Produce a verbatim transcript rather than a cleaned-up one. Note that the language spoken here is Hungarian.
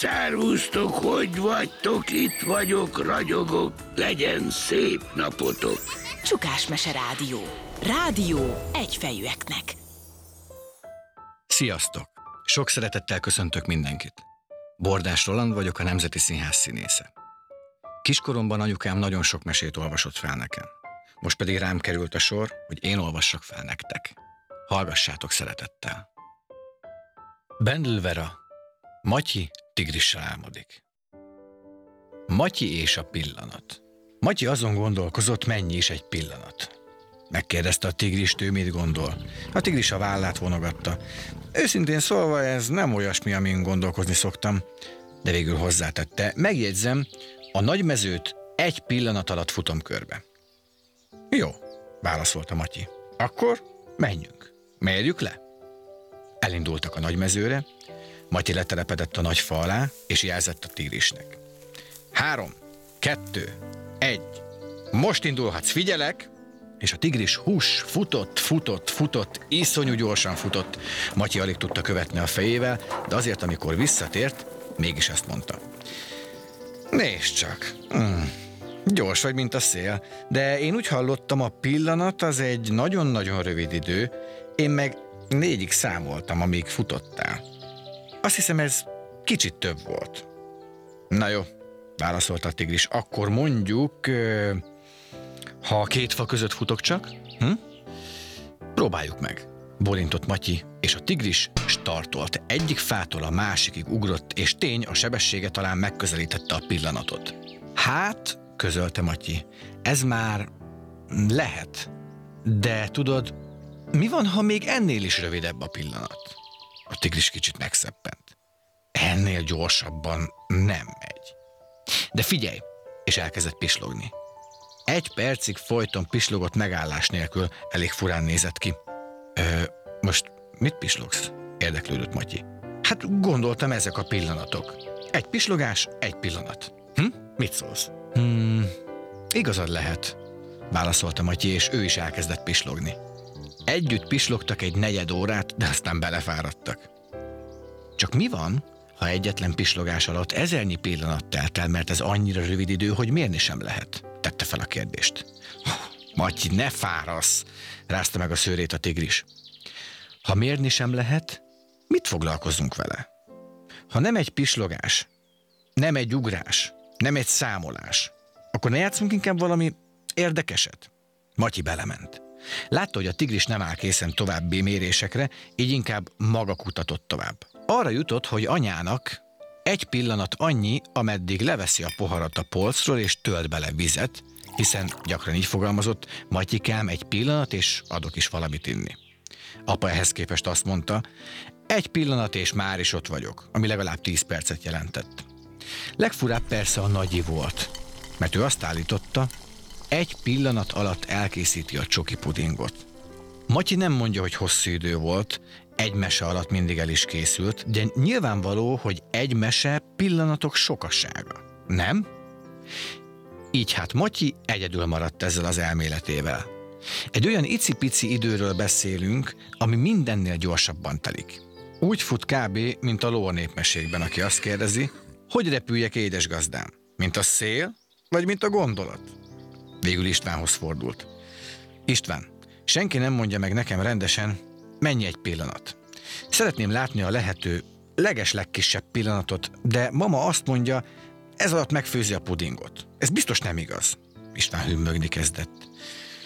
Szervusztok, hogy vagytok? Itt vagyok, ragyogok. Legyen szép napotok. Csukásmese Rádió. Rádió egyfejűeknek. Sziasztok! Sok szeretettel köszöntök mindenkit. Bordás Roland vagyok, a Nemzeti Színház színésze. Kiskoromban anyukám nagyon sok mesét olvasott fel nekem. Most pedig rám került a sor, hogy én olvassak fel nektek. Hallgassátok szeretettel. Bendl Vera, Matyi tigrissel álmodik. Matyi és a pillanat. Matyi azon gondolkozott, mennyi is egy pillanat. Megkérdezte a tigrist, ő mit gondol. A tigris a vállát vonogatta. Őszintén szólva ez nem olyasmi, amin gondolkozni szoktam. De végül hozzátette, megjegyzem, a nagymezőt egy pillanat alatt futom körbe. Jó, válaszolta Matyi. Akkor menjünk. Mérjük le. Elindultak a nagymezőre, Matyi letelepedett a nagy fa alá, és jelzett a tigrisnek. Három, kettő, egy, most indulhatsz, figyelek! És a tigris hús, futott, futott, futott, iszonyú gyorsan futott. Matyi alig tudta követni a fejével, de azért, amikor visszatért, mégis ezt mondta. Nézd csak, mm, gyors vagy, mint a szél, de én úgy hallottam, a pillanat az egy nagyon-nagyon rövid idő, én meg négyig számoltam, amíg futottál. Azt hiszem, ez kicsit több volt. Na jó, válaszolta a tigris, akkor mondjuk, ha a két fa között futok csak, hm? Próbáljuk meg. Bólintott Matyi, és a tigris startolt. Egyik fától a másikig ugrott, és tény, a sebessége talán megközelítette a pillanatot. Hát, közölte Matyi, ez már lehet. De tudod, mi van, ha még ennél is rövidebb a pillanat? A tigris kicsit megszeppent. Ennél gyorsabban nem megy. De figyelj, és elkezdett pislogni. Egy percig folyton pislogott megállás nélkül, elég furán nézett ki. Ö, most mit pislogsz? Érdeklődött Matyi. Hát gondoltam, ezek a pillanatok. Egy pislogás, egy pillanat. Hm? Mit szólsz? Hmm, igazad lehet, válaszolta Matyi, és ő is elkezdett pislogni. Együtt pislogtak egy negyed órát, de aztán belefáradtak. Csak mi van, ha egyetlen pislogás alatt ezernyi pillanat telt el, mert ez annyira rövid idő, hogy mérni sem lehet? Tette fel a kérdést. Matyi, ne fárasz, rázta meg a szőrét a tigris. Ha mérni sem lehet, mit foglalkozzunk vele? Ha nem egy pislogás, nem egy ugrás, nem egy számolás, akkor ne játszunk inkább valami érdekeset? Matyi belement. Látta, hogy a tigris nem áll készen további mérésekre, így inkább maga kutatott tovább. Arra jutott, hogy anyának egy pillanat annyi, ameddig leveszi a poharat a polcról és tölt bele vizet, hiszen gyakran így fogalmazott, Matyikám, egy pillanat, és adok is valamit inni. Apa ehhez képest azt mondta, egy pillanat, és már is ott vagyok, ami legalább tíz percet jelentett. Legfurább persze a nagyi volt, mert ő azt állította, egy pillanat alatt elkészíti a csoki pudingot. Matyi nem mondja, hogy hosszú idő volt, egy mese alatt mindig el is készült, de nyilvánvaló, hogy egy mese pillanatok sokasága. Nem? Így hát Matyi egyedül maradt ezzel az elméletével. Egy olyan icipici időről beszélünk, ami mindennél gyorsabban telik. Úgy fut kb. Mint a ló a népmesékben, aki azt kérdezi, hogy repüljek, édesgazdám? Mint a szél, vagy mint a gondolat? Végül Istvánhoz fordult. István, senki nem mondja meg nekem rendesen, mennyi egy pillanat. Szeretném látni a lehető leges-legkisebb pillanatot, de mama azt mondja, ez alatt megfőzi a pudingot. Ez biztos nem igaz. István hümmögni kezdett.